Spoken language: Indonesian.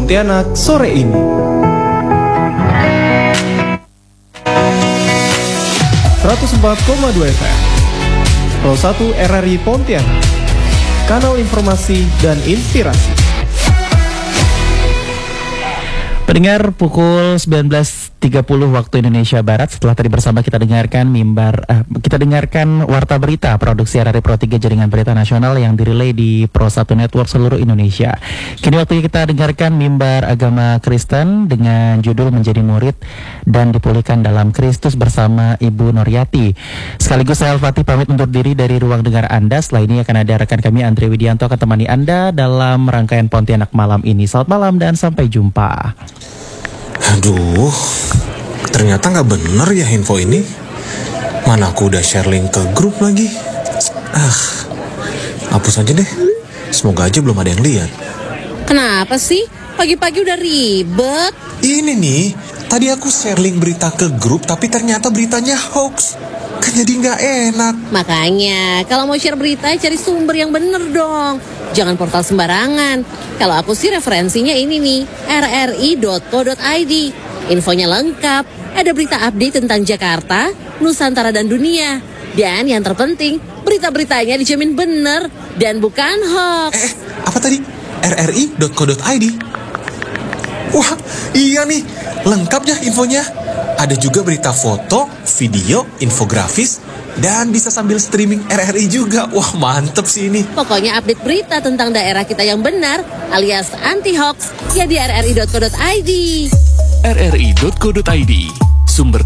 Pontianak sore ini. ...104,2 FM Pro 1 RRI Pontianak, kanal informasi dan inspirasi. Pendengar, pukul 19.30 waktu Indonesia Barat. Setelah tadi bersama kita dengarkan Warta Berita produksi RRI Pro 3 Jaringan Berita Nasional yang dirilai di Pro 1 Network seluruh Indonesia. Kini waktunya kita dengarkan mimbar agama Kristen dengan judul Menjadi Murid dan Dipulihkan dalam Kristus bersama Ibu Noryati. Sekaligus saya Al-Fatih pamit undur diri dari ruang dengar Anda. Setelah ini akan ada rekan kami Andre Widianto akan temani Anda dalam rangkaian Pontianak malam ini. Selamat malam dan sampai jumpa. Aduh, ternyata nggak bener ya info ini. Mana aku udah share link ke grup lagi. Hapus aja deh. Semoga aja belum ada yang lihat. Kenapa sih? Pagi-pagi udah ribet. Ini nih, tadi aku share link berita ke grup, tapi ternyata beritanya hoax. Kan jadi nggak enak. Makanya, kalau mau share berita, cari sumber yang bener dong. Jangan portal sembarangan. Kalau aku sih referensinya ini nih, rri.co.id. Infonya lengkap, ada berita update tentang Jakarta, Nusantara dan dunia. Dan yang terpenting, berita-beritanya dijamin bener dan bukan hoax. Apa tadi? rri.co.id? Wah, iya nih, lengkap ya infonya. Ada juga berita foto, video, infografis, dan bisa sambil streaming RRI juga. Wah, mantep sih ini. Pokoknya update berita tentang daerah kita yang benar, alias anti-hoax, ya di rri.co.id. rri.co.id, sumber